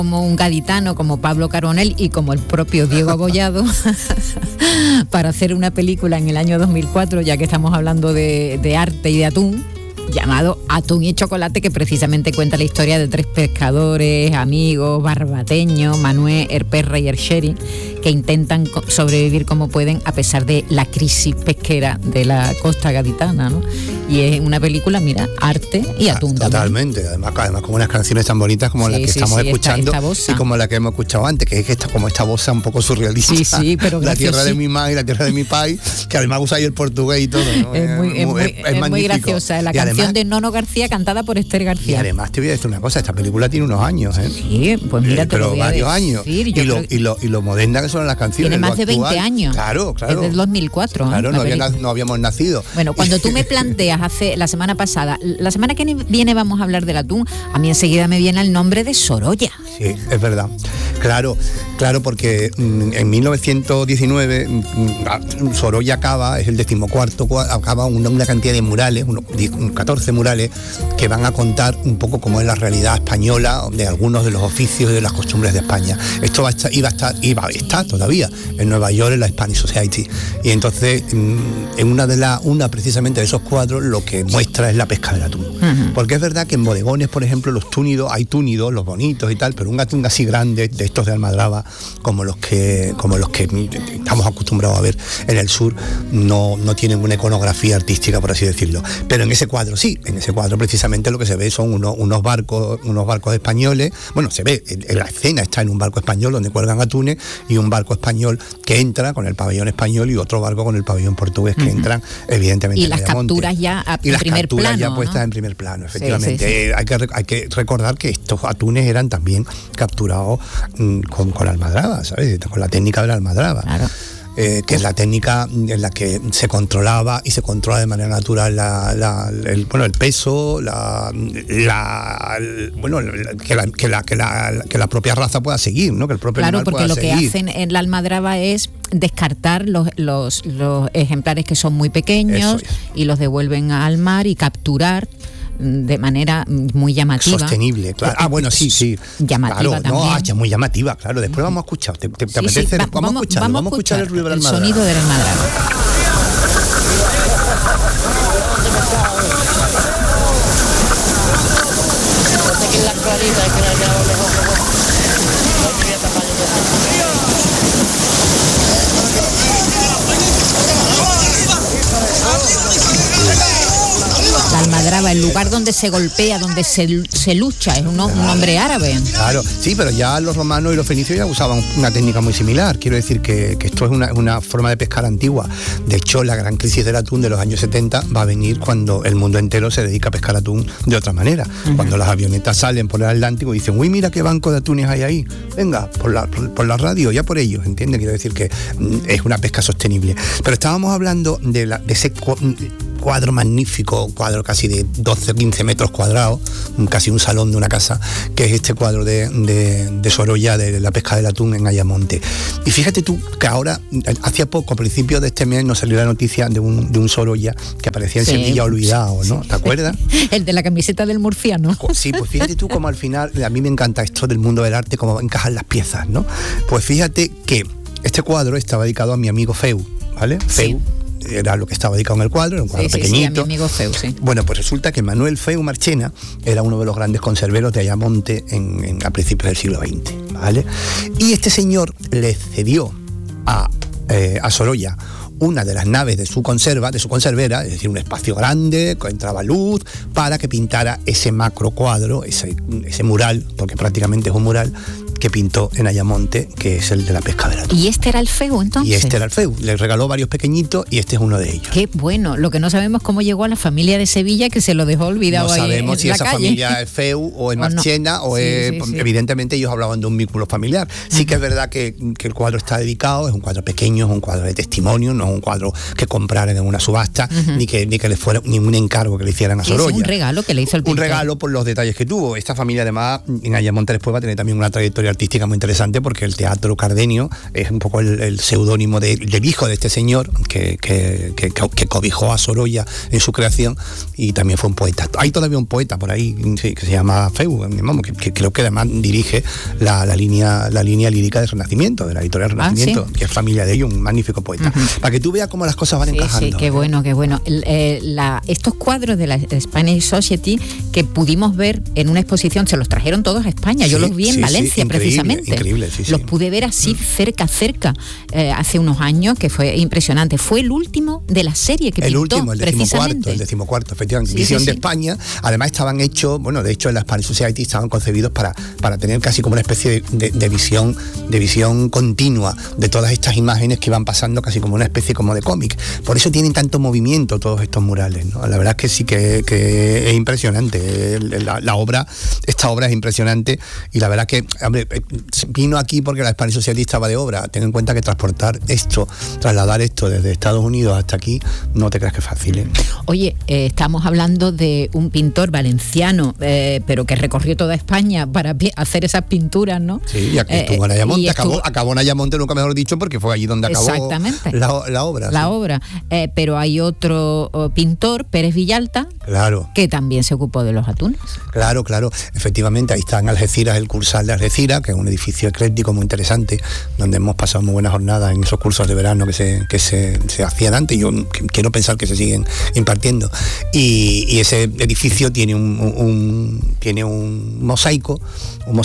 como un gaditano, como Pablo Carbonell y como el propio Diego Abollado para hacer una película en el año 2004, ya que estamos hablando de arte y de atún, llamado Atún y Chocolate, que precisamente cuenta la historia de 3 pescadores, amigos, barbateños, Manuel, Erperra y Ercheri, que intentan sobrevivir como pueden a pesar de la crisis pesquera de la costa gaditana, ¿no? Y es una película, mira, arte y atún. Totalmente, además con unas canciones tan bonitas como la que estamos escuchando esta y como la que hemos escuchado antes, que es esta bossa un poco surrealista. Sí, pero la tierra de mi madre y la tierra de mi país, que además usa ahí el portugués y todo, ¿no? Es muy graciosa, la canción de Nono García cantada por Esther García. Y además te voy a decir una cosa, esta película tiene unos años, ¿eh? Sí, pues mira, te pero varios años. Y lo moderna que son las canciones. Tiene más de 20 años. Claro. Es del 2004. Claro, no habíamos nacido. Bueno, cuando tú me planteas la semana pasada, la semana que viene vamos a hablar del atún, a mí enseguida me viene el nombre de Sorolla. Sí, es verdad. Claro, porque en 1919 Sorolla acaba, es el 14º, acaba una cantidad de murales, unos 14 murales, que van a contar un poco cómo es la realidad española de algunos de los oficios y de las costumbres de España. Esto iba a estar todavía en Nueva York, en la Spanish Society. Y entonces, en precisamente de esos cuadros, lo que muestra es la pesca del atún. Uh-huh. Porque es verdad que en bodegones, por ejemplo, hay túnidos, los bonitos y tal, pero un atún así grande, de estos de Almadraba, como los que estamos acostumbrados a ver en el sur, no tienen una iconografía artística, por así decirlo. Pero en ese cuadro sí, precisamente lo que se ve son unos barcos españoles. Bueno, se ve, en la escena está en un barco español donde cuelgan atunes, y un barco español que entra con el pabellón español y otro barco con el pabellón portugués que entran, evidentemente. Y las capturas ya en primer plano. Ya puestas en primer plano, efectivamente. Sí. Hay que recordar que estos atunes eran también capturados con almadraba, ¿sabes? Con la técnica de la almadraba. Claro. Que es la técnica en la que se controlaba y se controla de manera natural el peso, que la propia raza pueda seguir, ¿no? Que el propio animal pueda seguir. Claro, porque lo que hacen en la almadraba es descartar los ejemplares que son muy pequeños y los devuelven al mar y capturar de manera muy llamativa. Sostenible, claro. Bueno, sí. Llamativa también. Muy llamativa, claro. Después vamos a escuchar. ¿Te apetece? Vamos a escuchar el ruido de la almadraba. El sonido de la almadraba. La almadraba, el lugar donde se golpea, donde se lucha, es un nombre árabe. Claro, sí, pero ya los romanos y los fenicios ya usaban una técnica muy similar. Quiero decir que esto es una forma de pescar antigua. De hecho, la gran crisis del atún de los años 70 va a venir cuando el mundo entero se dedica a pescar atún de otra manera. Uh-huh. Cuando las avionetas salen por el Atlántico y dicen, uy, mira qué banco de atunes hay ahí. Venga, por la radio, ya por ellos, ¿entiendes? Quiero decir que es una pesca sostenible. Pero estábamos hablando de ese cuadro magnífico, cuadro casi de 12 o 15 metros cuadrados, casi un salón de una casa, que es este cuadro de Sorolla, de la pesca del atún en Ayamonte. Y fíjate tú que ahora, hacía poco, a principios de este mes, nos salió la noticia de un Sorolla que aparecía en Sevilla olvidado, ¿no? ¿Te acuerdas? El de la camiseta del murciano. Sí, pues fíjate tú como al final, a mí me encanta esto del mundo del arte, cómo encajan las piezas, ¿no? Pues fíjate que este cuadro estaba dedicado a mi amigo Feu, ¿vale? Sí. Feu era lo que estaba dedicado en el cuadro, era un cuadro pequeñito. Sí, a mi amigo Feu, sí. Bueno, pues resulta que Manuel Feu Marchena era uno de los grandes conserveros de Ayamonte a principios del siglo XX, ¿vale? Y este señor le cedió a Sorolla una de las naves de su conservera, es decir, un espacio grande, que entraba luz, para que pintara ese macro cuadro, ese mural, porque prácticamente es un mural, que pintó en Ayamonte, que es el de la pesca del atún. ¿Y este era el Feu entonces? Y este era el Feu, le regaló varios pequeñitos y este es uno de ellos. Qué bueno, lo que no sabemos cómo llegó a la familia de Sevilla, que se lo dejó olvidado ahí en la calle. No sabemos si esa familia es Feu o es Marchena no. Sí. Evidentemente ellos hablaban de un vínculo familiar. Sí que es verdad que el cuadro está dedicado, es un cuadro pequeño, es un cuadro de testimonio, no es un cuadro que compraran en una subasta, ni que le fuera ningún encargo que le hicieran a Sorolla. Es un regalo que le hizo el pintor. Un regalo por los detalles que tuvo. Esta familia además en Ayamonte después va a tener también una trayectoria artística muy interesante, porque el Teatro Cardenio es un poco el seudónimo del hijo de este señor que cobijó a Sorolla en su creación, y también fue un poeta. Hay todavía un poeta por ahí, sí, que se llama Feu, vamos, que creo que además dirige la línea lírica del Renacimiento, de la editorial Renacimiento, que es familia de ellos, un magnífico poeta. Para que tú veas cómo las cosas van encajando. Sí, qué bueno, qué bueno. Estos cuadros de la Spanish Society que pudimos ver en una exposición, se los trajeron todos a España. Yo los vi en Valencia, increíble, precisamente. Increíble, los pude ver así cerca, hace unos años, que fue impresionante. Fue el último de la serie que pintó, el decimocuarto, efectivamente. Visión de España. Además estaban hechos, bueno, de hecho en la Spanish Society estaban concebidos para tener casi como una especie de visión continua de todas estas imágenes que iban pasando, casi como una especie como de cómic. Por eso tienen tanto movimiento todos estos murales, ¿no? La verdad es que sí que es impresionante. Esta obra es impresionante, y la verdad que, hombre, vino aquí porque la Spanish Society estaba de obra. Ten en cuenta que trasladar esto desde Estados Unidos hasta aquí, no te creas que es fácil, ¿eh? Oye, estamos hablando de un pintor valenciano, pero que recorrió toda España para hacer esas pinturas, ¿no? Sí, y estuvo en Ayamonte, acabó en Ayamonte, nunca mejor dicho, porque fue allí donde acabó la obra. La obra. Pero hay otro pintor, Pérez Villalta, que también se ocupó de los atunes. Claro. Efectivamente, ahí está en Algeciras, el Cursal de Algeciras, que es un edificio ecléctico muy interesante, donde hemos pasado muy buenas jornadas en esos cursos de verano que se hacían antes. Yo quiero pensar que se siguen impartiendo. Y ese edificio tiene un mosaico